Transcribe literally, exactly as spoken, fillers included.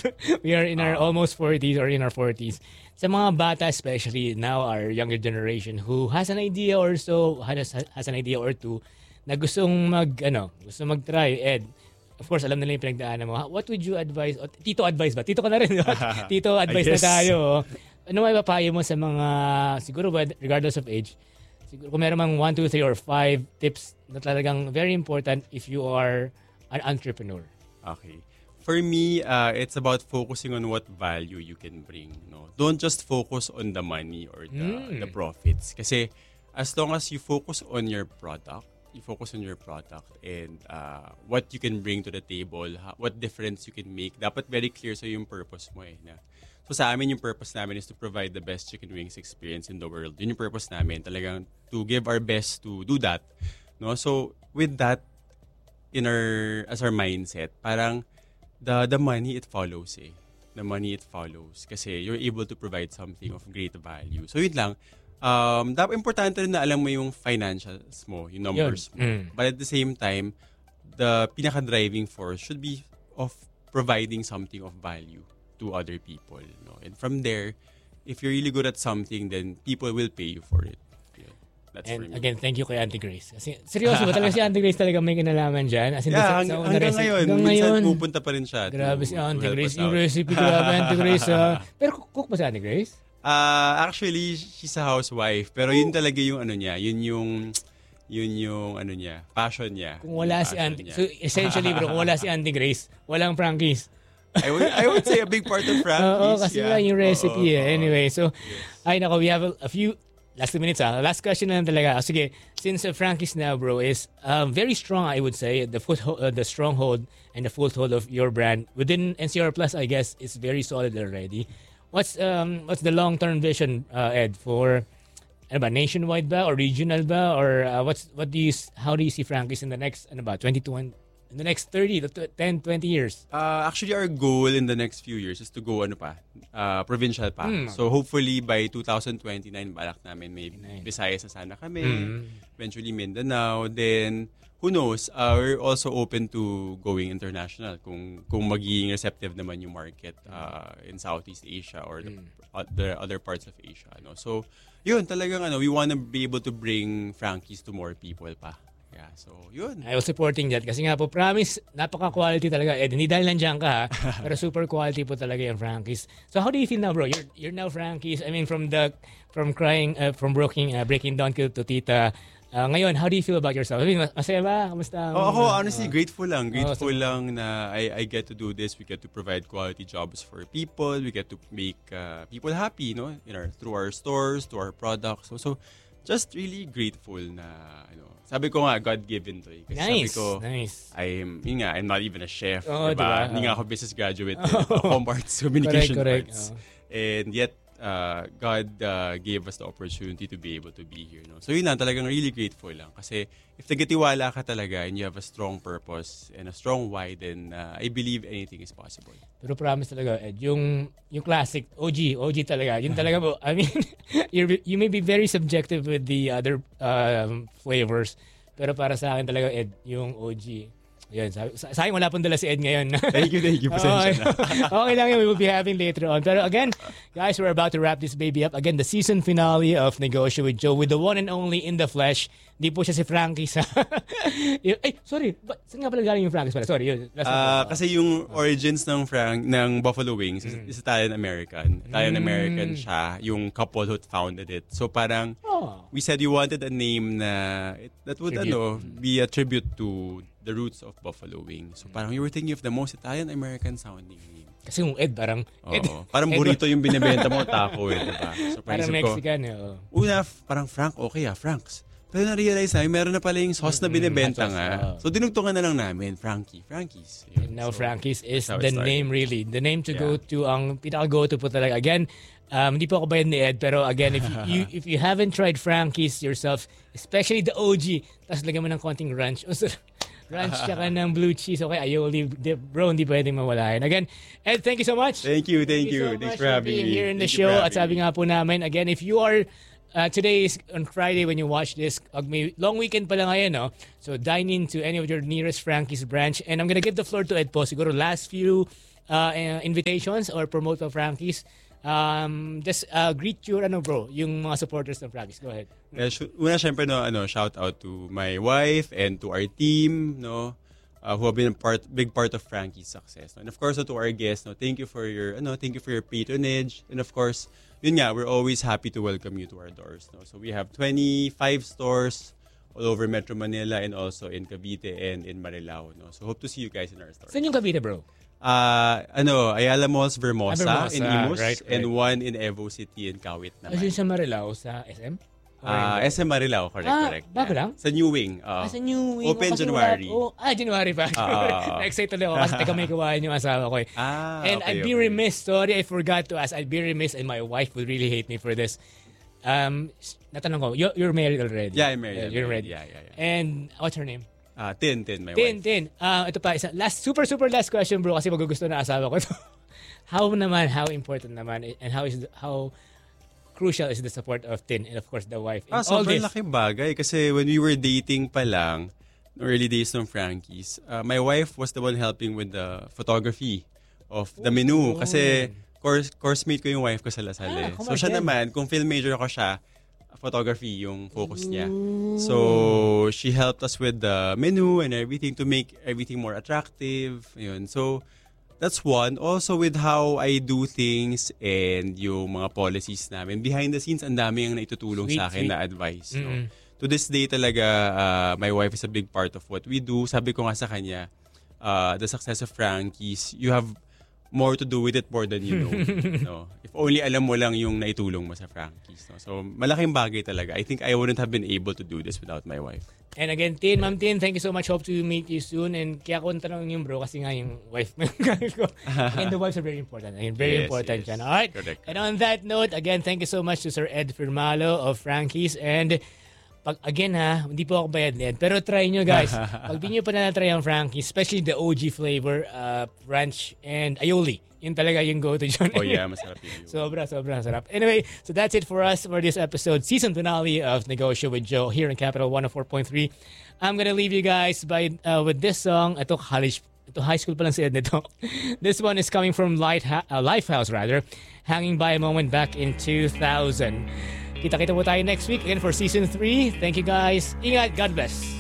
we are in our Uh, almost forties or in our forties. Sa mga bata, especially now, our younger generation who has an idea or so, has, has an idea or two, na gustong mag, ano, gusto mag-try, Ed. Of course, alam nila yung pinagdaanan mo. What would you advise? O, tito advice ba? Tito ka na rin. Tito advice na guess. tayo. oh. Ano may papayo mo sa mga, siguro regardless of age, siguro kung meron mang one, two, three, or five tips na talagang very important if you are an entrepreneur. Okay. For me, uh, it's about focusing on what value you can bring. No, don't just focus on the money or the, Mm. the profits. Kasi as long as you focus on your product, you focus on your product and uh, what you can bring to the table, ha- what difference you can make. Dapat very clear sa yung purpose mo eh. Na, so sa amin, yung purpose namin is to provide the best chicken wings experience in the world. Yun yung purpose namin. Talagang to give our best to do that. No, so with that in our as our mindset, parang the the money it follows eh. The money it follows kasi you're able to provide something of great value. So yun lang. Um, dapat importante rin na alam mo yung financials mo, yung numbers mo. Mm. But at the same time, the pinaka-driving force should be of providing something of value to other people. No? And from there, if you're really good at something, then people will pay you for it. Yeah, that's for And me. again, thank you kay Auntie Grace. Kasi seryoso ba talaga si Auntie Grace talaga may kinalaman dyan? As in, Yeah, sa- hang- sa- hanggang sa- ngayon, hanggang minsan ngayon. pupunta pa rin siya. Grabe to- si to Auntie help Grace. us Yung out. recipe, grabe Auntie Grace. ah. Pero cook, cook ba si Auntie Grace? Uh, actually, she's a housewife. Pero yun talaga yung ano niya. Yun yung, yun yung ano niya, passion niya. Kung wala Yung si passion Auntie... niya. So essentially bro, kung wala si Auntie Grace, walang Frankie's. I would, I would say a big part of Frankie's. Oo, kasi yeah. wala yung recipe Oo, eh. oo. Anyway, so, Yes. ay nako, we have a, a few, last two minutes ah. Last question na lang talaga. Sige, since uh, Frankie's now bro is um, very strong, I would say, the foothold, uh, the stronghold and the foothold of your brand within N C R Plus, I guess, is very solid already. What's um what's the long-term vision, uh, Ed, for ano ba, nationwide ba or regional ba or uh, what's what do you s- how do you see Frankie's in the next ano ba twenty-two in the next thirty to ten twenty years? Uh, actually, our goal in the next few years is to go ano pa, uh, provincial pa. Hmm. So hopefully by twenty twenty-nine, balak namin may twenty-nine. Visayas na sana kami. Hmm. Eventually Mindanao. Then, who knows, uh, we're also open to going international kung kung magiging receptive naman yung market uh, in Southeast Asia or the, uh, the other parts of Asia. No? So, yun, talagang ano, we wanna be able to bring Frankie's to more people pa. Yeah, so yun. I was supporting that kasi nga po, promise, napaka-quality talaga. Eh, hindi dahil nandiyan ka ha, pero super quality po talaga yung Frankie's. So how do you feel now, bro? You're you're now Frankie's. I mean, from the from crying, uh, from breaking uh, breaking down to, to Tita. Uh, ngayon, how do you feel about yourself? I mean, mas- masaya ba? Kamusta? Oh, ako, Uh, honestly, grateful lang. Grateful so- lang na I, I get to do this. We get to provide quality jobs for people. We get to make uh, people happy, no? In our, through our stores, to our products. So, so just really grateful na, ano, sabi ko nga, God-given to eh. Kasi Nice, sabi ko, nice. I'm, yun nga, I'm not even a chef. Oo, diba? diba? Hindi nga ako business graduate. eh. Ako arts, communication Correct, correct. arts. Oo. And yet, uh, God uh, gave us the opportunity to be able to be here. No? So yun lang, talagang really grateful lang. Kasi if nagatiwala ka talaga and you have a strong purpose and a strong why, then uh, I believe anything is possible. Pero promise talaga, Ed, yung yung classic O G, O G talaga. Yun talaga po. I mean, you're, you may be very subjective with the other um, flavors, pero para sa akin talaga, Ed, yung O G. Yun, sabi, sa- sayang wala pong dala si Ed ngayon. Thank you, thank you. Pasensya na. Okay lang yun, we will be having later on. Pero again, guys, we're about to wrap this baby up. Again, the season finale of Negosyo with Joe with the one and only in the flesh. Di po siya si Frankie sa... Ay, sorry. Ba, saan nga pala galing yung Frankie? Pala? Sorry, yun. Last Ah, one. kasi yung origins ng Frank ng Buffalo Wings is, is Italian American. Italian American siya, yung couple who founded it. So parang Oh. we said we wanted a name na it, that would Tribute. ano be a tribute to the roots of Buffalo Wings. So parang we were thinking of the most Italian American sounding name. Kasi yung Ed, parang... Ed, Oo. Parang Ed- burrito yung binibenta mo, taco eh, diba? So Parang parang isip ko, Mexican. eh, oh. una, f- parang Frank, okay ah, Franks. Pero na-realize namin, meron na pala yung sauce na binibenta hot sauce, nga. oo. So dinugtungan na lang namin, Frankie, Frankie's. Yun. And now So, Frankie's is that's how it the started. name really. The name to Yeah. go to, ang pinaka-go to po talaga. Again, um, hindi po ako bayad ni Ed, pero again, if you if you haven't tried Frankie's yourself, especially the O G, tapos lagyan mo ng konting ranch. O, sir, ranch tsaka ng blue cheese. Okay, aioli. Di- Bro, hindi pwedeng mawalayan. Again, Ed, thank you so much. Thank you, thank, you. so Thanks much for having being me. here in the Thank you show. for At having sabi me. nga po namin, again, if you are, uh, today is on Friday when you watch this, ag- may long weekend pala ngayon, no? So dine in to any of your nearest Frankie's branch. And I'm gonna give the floor to Ed po. Siguro last few uh, uh, invitations or promote the Frankies, um, just uh, greet your ano bro, yung mga supporters ng Frankies. Go ahead. Yeah, sh- una syempre no, ano, shout out to my wife and to our team, no, uh, who have been a part, big part of Frankie's success. No? And of course, no, to our guests, no, thank you for your, ano, thank you for your patronage. And of course, yun nga, we're always happy to welcome you to our doors. No? So we have twenty-five stores all over Metro Manila and also in Cavite and in Marilao. No? So hope to see you guys in our stores. Saan yung Cavite, bro? Uh, ano, Ayala Malls, Vermosa, Ah, Vermosa, in Imus, right, and right. one in Evo City in Kawit naman. Kasi sa Marilao, sa S M? Ah, S M Marilao, correct, Ah, correct. bago lang? Sa New Wing. Uh, Ah, sa New Wing. Open Kasi January. wala- oh, ah, January pa. Ah. Na-excite tuloy ako kasi taga may kawain yung asawa ko eh. Ah, And okay, I'd be okay. remiss, sorry, I forgot to ask. I'd be remiss and my wife would really hate me for this. Um, s- natanong ko, you're, you're married already? Yeah, I'm married. Yeah, I'm you're married. ready. Yeah, yeah, yeah. And what's her name? Ah, Tin, Tin, my Tin, wife. Tin. Uh, ito pa, isa, last, super, super last question, bro, kasi magugusto na asawa ko to. How naman, how important naman, and how is, the- how crucial is the support of Tin and of course the wife in Ah, all sobrang this? laking bagay. Kasi when we were dating pa lang, no early days ng Frankie's, uh, my wife was the one helping with the photography of the menu. Kasi course, course mate ko yung wife ko sa Lasal. Ah, eh. So siya kumartin. naman, kung film major ako siya, photography yung focus niya. So she helped us with the menu and everything to make everything more attractive. Yun. So that's one. Also with how I do things and yung mga policies namin. Behind the scenes, ang dami yung naitutulong Sweet, sa akin sweet. na advice. No? Mm-mm. To this day talaga, uh, my wife is a big part of what we do. Sabi ko nga sa kanya, uh, the success of Frankie's, you have more to do with it more than you know. No? If only alam mo lang yung naitulong mo sa Frankie's. No? So, malaking bagay talaga. I think I wouldn't have been able to do this without my wife. And again, Tin, Ma'am Tin, thank you so much. Hope to meet you soon. And kaya ko tanong yung bro kasi nga yung wife mo yung gamit ko. And the wives are very important. Again, very Yes, important yes. yan. Alright? Correct. And on that note, again, thank you so much to Sir Ed Firmalo of Frankie's. And pag, again ha, hindi po ako bayad ned, pero try nyo guys. Pag di nyo pa na-try ang Frankie's, especially the O G flavor, uh, ranch and aioli. Yun talaga yung go-to dyan. Oh yeah, masarap yun. Sobra, sobra sarap. Anyway, so that's it for us for this episode, season finale of Negosyo with Joe here in Capital one oh four point three. I'm gonna leave you guys by uh, with this song. Ito college, ito high school pa lang si Ed nito. This one is coming from Light ha- uh, Lifehouse rather, Hanging by a Moment back in two thousand. Kita-kita po tayo next week again for season three. Thank you guys. Ingat, God bless.